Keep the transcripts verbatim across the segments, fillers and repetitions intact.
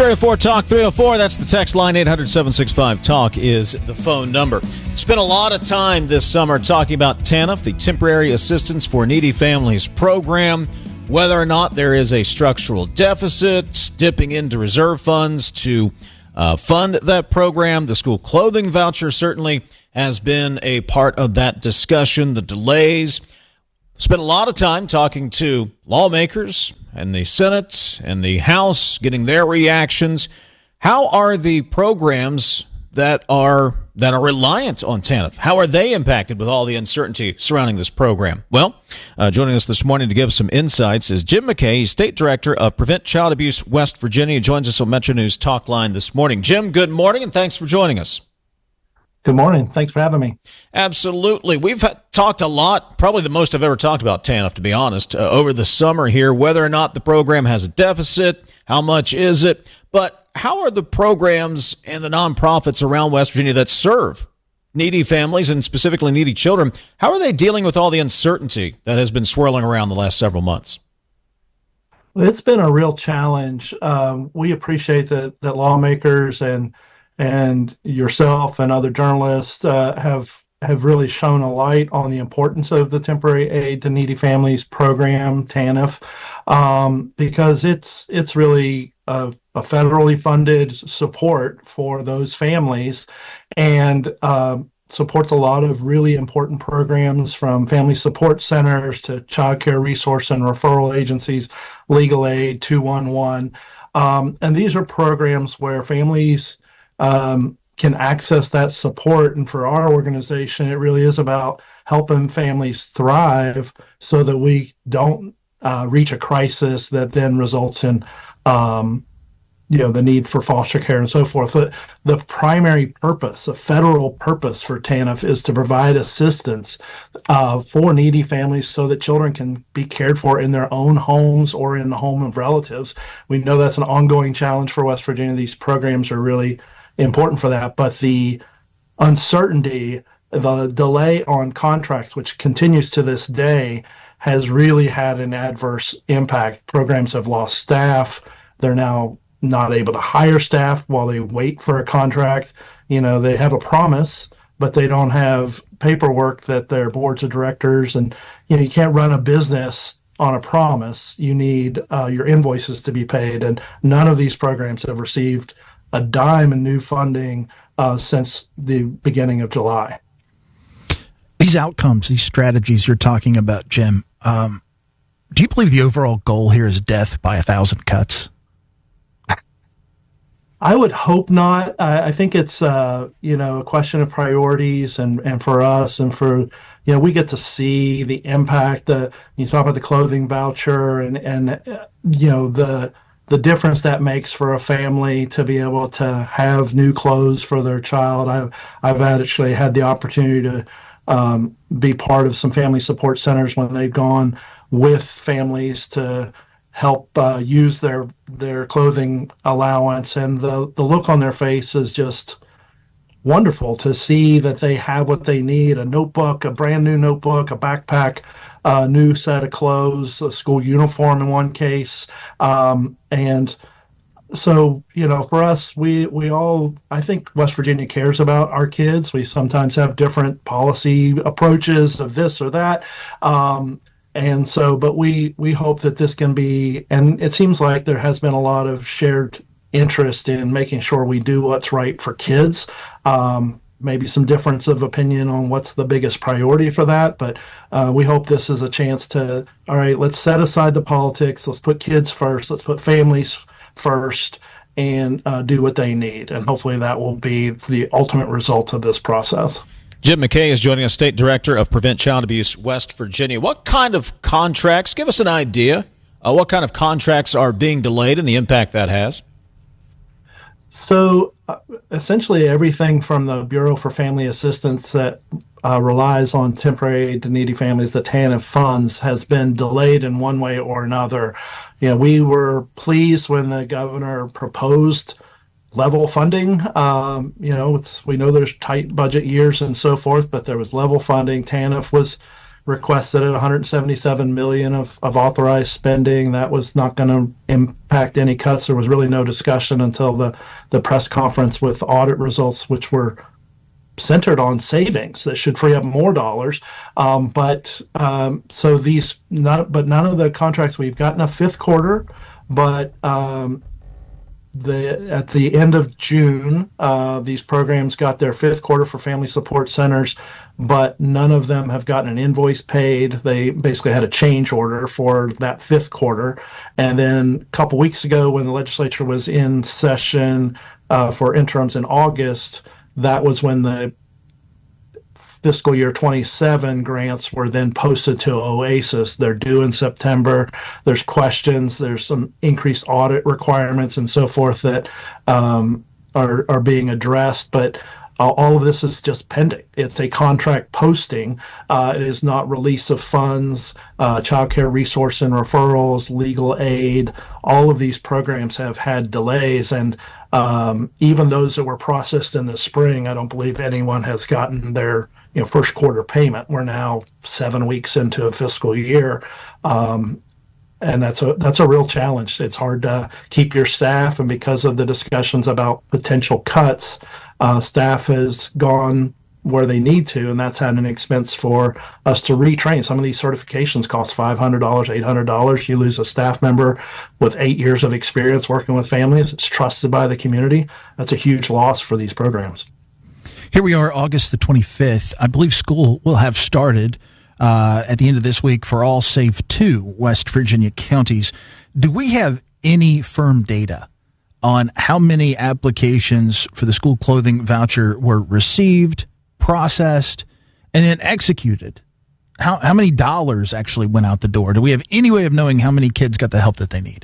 three oh four talk three oh four, that's the text line. Eight hundred, seven six five, talk is the phone number. Spent a lot of time this summer talking about TANF, the Temporary Assistance for Needy Families program, whether or not there is a structural deficit, dipping into reserve funds to uh, fund that program. The school clothing voucher certainly has been a part of that discussion, the delays. Spent a lot of time talking to lawmakers and the Senate and the House, getting their reactions. How are the programs that are that are reliant on TANF, how are they impacted with all the uncertainty surrounding this program? Well, uh, joining us this morning to give some insights is Jim McKay. He's State Director of Prevent Child Abuse West Virginia. He joins us on Metro News Talk Line this morning. Jim, good morning, and thanks for joining us. Good morning. Thanks for having me. Absolutely. We've talked a lot, probably the most I've ever talked about TANF, to be honest, uh, over the summer here, whether or not the program has a deficit, how much is it, but how are the programs and the nonprofits around West Virginia that serve needy families and specifically needy children, how are they dealing with all the uncertainty that has been swirling around the last several months? Well, it's been a real challenge. Um, we appreciate that, that lawmakers and and yourself and other journalists uh, have have really shown a light on the importance of the Temporary Aid to Needy Families program, TANF, um, because it's it's really a, a federally funded support for those families, and um, supports a lot of really important programs from family support centers to child care resource and referral agencies, legal aid, two one one, um, and these are programs where families Um, can access that support. And for our organization, it really is about helping families thrive so that we don't uh, reach a crisis that then results in, um, you know, the need for foster care and so forth. The, the primary purpose, the federal purpose for TANF is to provide assistance uh, for needy families so that children can be cared for in their own homes or in the home of relatives. We know that's an ongoing challenge for West Virginia. These programs are really important for that, but the uncertainty, the delay on contracts, which continues to this day, has really had an adverse impact. Programs have lost staff. They're now not able to hire staff while they wait for a contract. You know, they have a promise, but they don't have paperwork that their boards of directors, and you know, you can't run a business on a promise. You need uh, your invoices to be paid, and none of these programs have received a dime in new funding uh, since the beginning of July. These outcomes, these strategies you're talking about, Jim, um, do you believe the overall goal here is death by a thousand cuts? I would hope not. I, I think it's uh, you know, a question of priorities, and, and for us and for, you know, we get to see the impact. The, you talk about the clothing voucher and, and uh, you know, the the difference that makes for a family to be able to have new clothes for their child. I've I've actually had the opportunity to um, be part of some family support centers when they've gone with families to help uh, use their their clothing allowance, and the the look on their face is just wonderful to see that they have what they need: a notebook, a brand new notebook, a backpack, a new set of clothes, a school uniform in one case. Um, and so, you know, for us, we, we all, I think West Virginia cares about our kids. We sometimes have different policy approaches of this or that. Um, and so, but we, we hope that this can be, and it seems like there has been a lot of shared interest in making sure we do what's right for kids. Um, maybe some difference of opinion on what's the biggest priority for that, but uh, we hope this is a chance to, all right, let's set aside the politics, let's put kids first, let's put families first, and uh, do what they need. And hopefully that will be the ultimate result of this process. Jim McKay is joining us, State Director of Prevent Child Abuse West Virginia. What kind of contracts, give us an idea, uh, what kind of contracts are being delayed and the impact that has? So uh, essentially everything from the Bureau for Family Assistance that uh, relies on temporary aid to needy families, the TANF funds, has been delayed in one way or another. You know, we were pleased when the governor proposed level funding. Um, you know, it's, we know there's tight budget years and so forth, but there was level funding. TANF was requested at one hundred seventy-seven million dollars of, of authorized spending. That was not going to impact any cuts. There was really no discussion until the, the press conference with audit results, which were centered on savings that should free up more dollars. Um, but um, so these, not, but none of the contracts we've gotten a fifth quarter, but um, the at the end of June, uh, these programs got their fifth quarter for family support centers, but none of them have gotten an invoice paid. They basically had a change order for that fifth quarter. And then a couple weeks ago, when the legislature was in session uh, for interims in August, that was when the fiscal year twenty-seven grants were then posted to OASIS. They're due in September. There's questions. There's some increased audit requirements and so forth that um, are, are being addressed. But uh, all of this is just pending. It's a contract posting. Uh, it is not release of funds, uh, child care resource and referrals, legal aid. All of these programs have had delays. And um, even those that were processed in the spring, I don't believe anyone has gotten their you know, first quarter payment. We're now seven weeks into a fiscal year. Um, and that's a, that's a real challenge. It's hard to keep your staff. And because of the discussions about potential cuts, uh, staff has gone where they need to, and that's had an expense for us to retrain. Some of these certifications cost five hundred dollars, eight hundred dollars. You lose a staff member with eight years of experience working with families. It's trusted by the community. That's a huge loss for these programs. Here we are, August the twenty-fifth. I believe school will have started uh, at the end of this week for all save two West Virginia counties. Do we have any firm data on how many applications for the school clothing voucher were received, processed, and then executed? How, how many dollars actually went out the door? Do we have any way of knowing how many kids got the help that they need?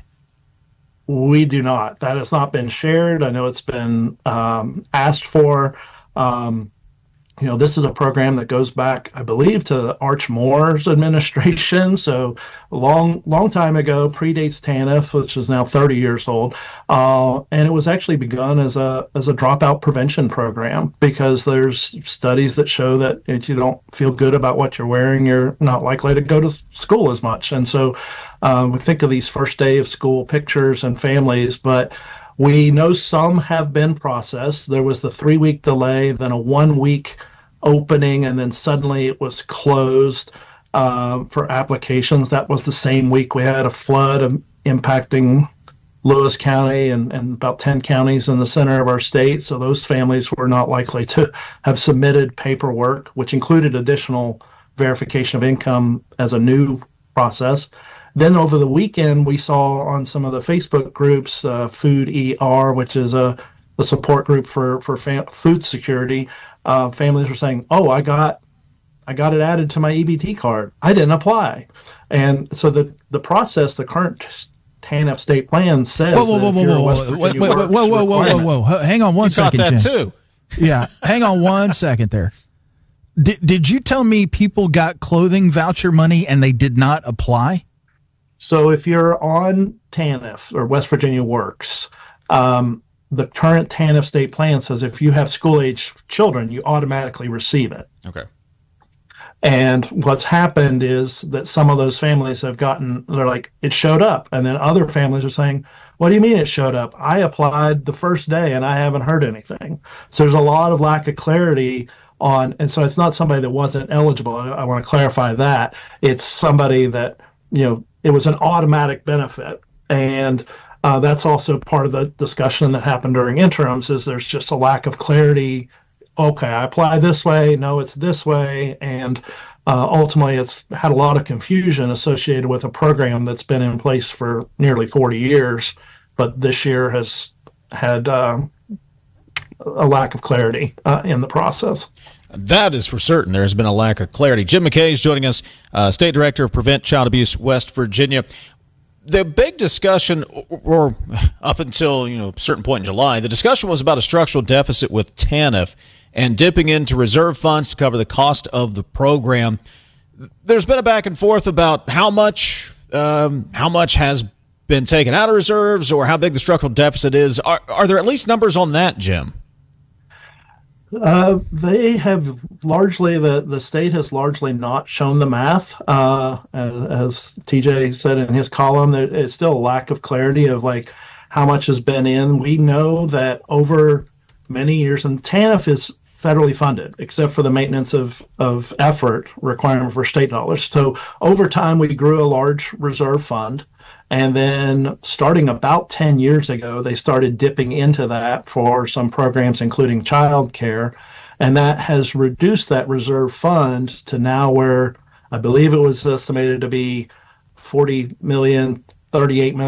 We do not. That has not been shared. I know it's been um, asked for. Um, you know, this is a program that goes back, I believe, to Arch Moore's administration. So a long, long time ago, predates TANF, which is now thirty years old. Uh, and it was actually begun as a as a dropout prevention program because there's studies that show that if you don't feel good about what you're wearing, you're not likely to go to school as much. And so um, we think of these first day of school pictures and families, but we know some have been processed. There was the three-week delay, then a one-week opening, and then suddenly it was closed uh, for applications. That was the same week we had a flood um, impacting Lewis County and, and about ten counties in the center of our state. So those families were not likely to have submitted paperwork, which included additional verification of income as a new process. Then over the weekend, we saw on some of the Facebook groups, uh, Food E R, which is a, a support group for for fam- food security. Uh, families were saying, "Oh, I got, I got it added to my E B T card. I didn't apply," and so the the process, the current TANF state plan says. Whoa, whoa, whoa, whoa, whoa, whoa, whoa, whoa, whoa, whoa, whoa, whoa! Hang on one you second, got that Jim. too. Yeah, hang on one second there. Did did you tell me people got clothing voucher money and they did not apply? So if you're on TANF or West Virginia Works, um, the current TANF state plan says if you have school-age children, you automatically receive it. Okay. And what's happened is that some of those families have gotten, they're like, it showed up. And then other families are saying, what do you mean it showed up? I applied the first day and I haven't heard anything. So there's a lot of lack of clarity on, and so it's not somebody that wasn't eligible. I, I want to clarify that. It's somebody that, you know, it was an automatic benefit. And uh, that's also part of the discussion that happened during interims is there's just a lack of clarity. Okay, I apply this way. No, it's this way. And uh, ultimately, it's had a lot of confusion associated with a program that's been in place for nearly forty years, but this year has had uh, a lack of clarity uh, in the process. That is for certain. There has been a lack of clarity. Jim McKay is joining us, uh, State Director of Prevent Child Abuse West Virginia. The big discussion, or up until you know a certain point in July, the discussion was about a structural deficit with TANF and dipping into reserve funds to cover the cost of the program. There's been a back and forth about how much um, how much has been taken out of reserves or how big the structural deficit is. Are, are there at least numbers on that, Jim? Uh, they have largely, the, the state has largely not shown the math. Uh, as, as T J said in his column, there is still a lack of clarity of like how much has been in. We know that over many years, and TANF is federally funded, except for the maintenance of, of effort requirement for state dollars. So over time, we grew a large reserve fund. And then starting about ten years ago, they started dipping into that for some programs, including child care. And that has reduced that reserve fund to now where I believe it was estimated to be forty million, thirty-eight million